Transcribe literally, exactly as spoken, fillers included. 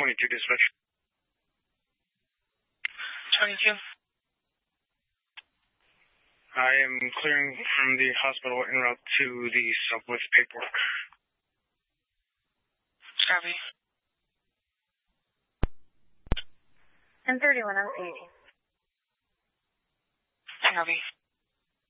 twenty-two dispatch. twenty-two. I am clearing from the hospital en route to the Southwest paperwork. Copy. ten thirty-one, I was eighty. Copy.